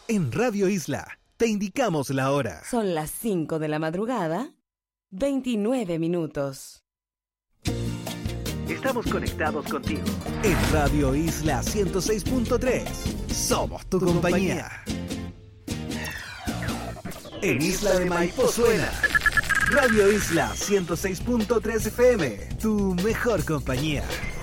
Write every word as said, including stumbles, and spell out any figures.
En Radio Isla te indicamos la hora. Son las cinco de la madrugada, veintinueve minutos. Estamos conectados contigo. En Radio Isla ciento seis punto tres. Somos tu compañía. En Isla de Maipo suena Radio Isla ciento seis punto tres F M, tu mejor compañía.